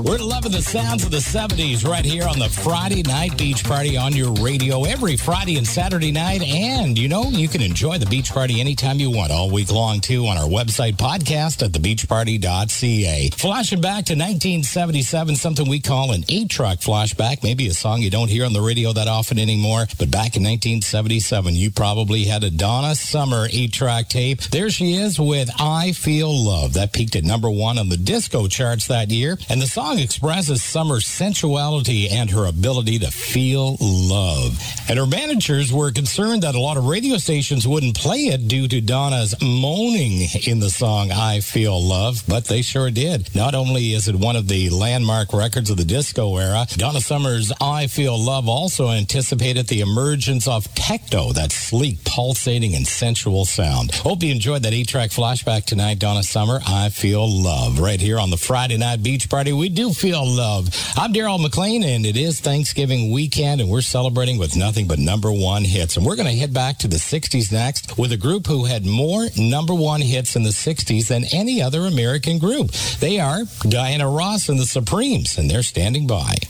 We're loving the sounds of the 70s right here on the Friday Night Beach Party on your radio every Friday and Saturday night. And, you know, you can enjoy the beach party anytime you want all week long, too, on our website podcast at thebeachparty.ca. Flashing back to 1977, something we call an 8-track flashback, maybe a song you don't hear on the radio that often anymore. But back in 1977, you probably had a Donna Summer 8-track tape. There she is with I Feel Love. That peaked at number 1 on the disco charts that year. And the song expresses Summer's sensuality and her ability to feel love. And her managers were concerned that a lot of radio stations wouldn't play it due to Donna's moaning in the song I Feel Love, but they sure did. Not only is it one of the landmark records of the disco era, Donna Summer's I Feel Love also anticipated the emergence of techno, that sleek, pulsating, and sensual sound. Hope you enjoyed that 8-track flashback tonight, Donna Summer, I Feel Love. Right here on the Friday Night Beach Party, we do feel love. I'm Daryl McLean, and it is Thanksgiving weekend, and we're celebrating with nothing but number 1 hits. And we're going to head back to the 60s next with a group who had more number 1 hits in the 60s than any other American group. They are Diana Ross and the Supremes, and they're standing by.